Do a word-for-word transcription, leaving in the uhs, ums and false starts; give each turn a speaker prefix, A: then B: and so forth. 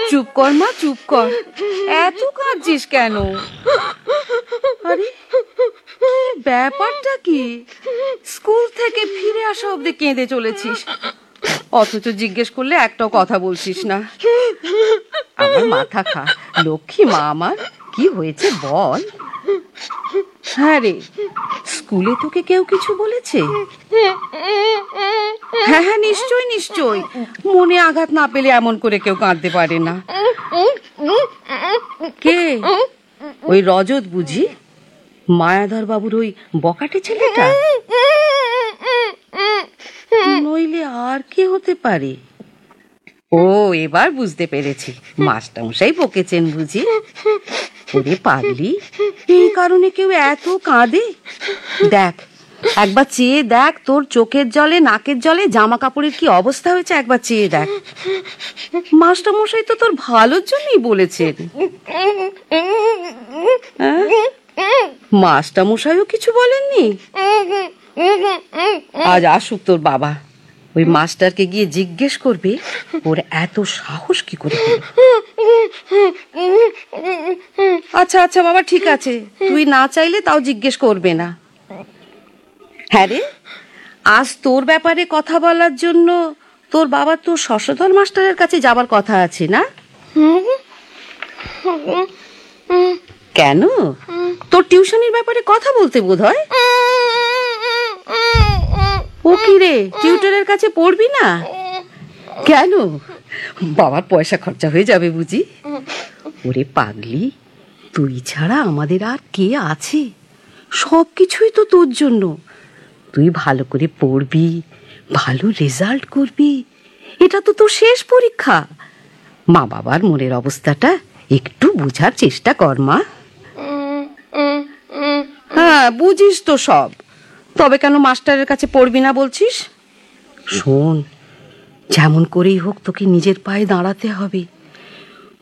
A: চুপ কর মা, চুপ কর। এত কাঁদছিস কেন? আরে ব্যাপারটা কি? স্কুল থেকে ফিরে আসা অবধি কেঁদে চলেছিস, অথচ জিজ্ঞেস করলে একটাও কথা বলছিস না। আমার মাথা খা, লক্ষ্মী মা আমার, কি হয়েছে বল। হ্যাঁ রে, স্কুলে তোকে কেউ কিছু বলেছে? হ্যাঁ হ্যাঁ, নিশ্চয় নিশ্চয়। মনে আঘাত না পেলে এমন করে কেউ কাঁদতে পারে না। কে? ওই রজত বুঝি? মায়াধর বাবুর ওই বকাটে ছেলেটা? নইলে আর কে হতে পারে? ও, এবার বুঝতে পেরেছি, মাস্টারমশাই বকেছেন বুঝি। ওরে পাগলি, এই কারণে কেউ এত কাঁদে? দেখ, একবার চেয়ে দেখ তোর চোখের জলে নাকের জলে জামা কাপড়ের কি অবস্থা হয়েছে, একবার চেয়ে দেখ। মাস্টারমশাই তো তোর ভালোর জন্যই বলেছেন। মাস্টারমশাইও কিছু বলেননি? আজ আসুক তোর বাবা, ওই মাস্টারকে গিয়ে জিজ্ঞেস করবে ওর এত সাহস কি করে হলো। আচ্ছা আচ্ছা বাবা, ঠিক আছে, তুই না চাইলে তাও জিজ্ঞেস করবে না। হ্যাঁ রে, আজ তোর ব্যাপারে কথা বলার জন্য তোর বাবা তো শশধর মাস্টারের কাছে যাবার কথা আছে না? কেন? তোর টিউশনের ব্যাপারে কথা বলতে বোধ হয়। ও কি রে, টিউটরের কাছে পড়বি না কেন? বাবার পয়সা খরচা হয়ে যাবে বুঝি। ওরে পাগলি, তুই ছাড়া আমাদের আর কে আছে? সব কিছুই তো তোর জন্য। তুই ভালো করে পড়বি, ভালো রেজাল্ট করবি, এটা তো তোর শেষ পরীক্ষা। মা বাবার মনের অবস্থাটা একটু বুঝার চেষ্টা কর মা। হ্যাঁ, বুঝিস তো সব, তবে কেন মাস্টারের কাছে পড়বি না বলছিস? শোন, যেমন করেই হোক তোকে নিজের পায়ে দাঁড়াতে হবে।